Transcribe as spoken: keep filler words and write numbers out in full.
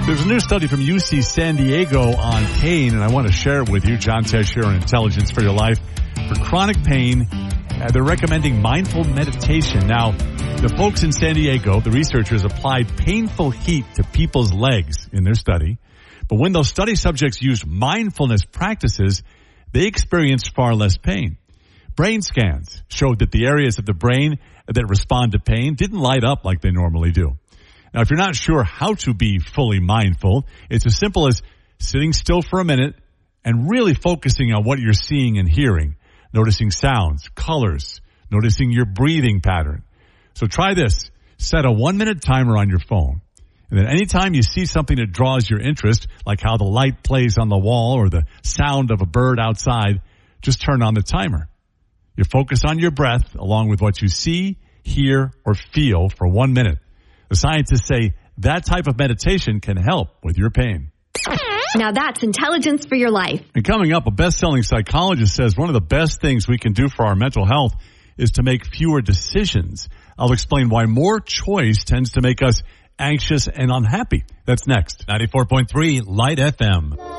There's a new study from U C San Diego on pain, and I want to share it with you. John Tesh here on Intelligence for Your Life. For chronic pain, uh, they're recommending mindful meditation. Now, the folks in San Diego, the researchers, applied painful heat to people's legs in their study. But when those study subjects used mindfulness practices, they experienced far less pain. Brain scans showed that the areas of the brain that respond to pain didn't light up like they normally do. Now, if you're not sure how to be fully mindful, it's as simple as sitting still for a minute and really focusing on what you're seeing and hearing, noticing sounds, colors, noticing your breathing pattern. So try this. Set a one-minute timer on your phone. And then anytime you see something that draws your interest, like how the light plays on the wall or the sound of a bird outside, just turn on the timer. You focus on your breath along with what you see, hear, or feel for one minute. The scientists say that type of meditation can help with your pain. Now that's Intelligence for Your Life. And coming up, a best-selling psychologist says one of the best things we can do for our mental health is to make fewer decisions. I'll explain why more choice tends to make us anxious and unhappy. That's next. ninety-four point three Light F M.